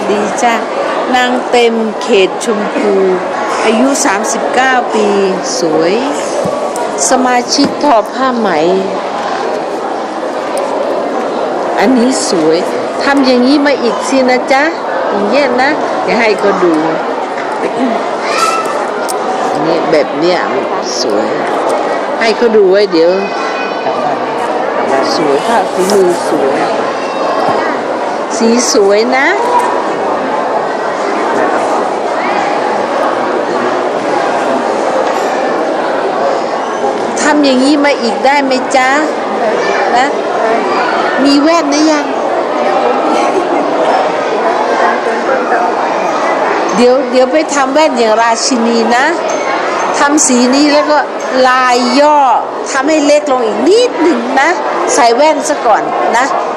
ดีจ้ะนางเต็มเขตชมพูอายุ39ปีสวยสมาชิกทอผ้าไหมอันนี้สวยทำอย่างนี้มาอีกสินะจ๊ะอย่างเงี้ยนะเดี๋ยวให้ก็ดูนี่แบบเนี้ยสวยให้เขาดูไว้เดี๋ยวสวยผ้าฝีมือสวยสีสวยนะทำอย่างนี้มาอีกได้ไหมจ๊ะนะมีแว่นนะยังเดี๋ยวไปทำแว่นอย่างราชินีนะทำสีนี้แล้วก็ลายย่อทำให้เล็กลงอีกนิดหนึ่งนะใส่แว่นซะก่อนนะ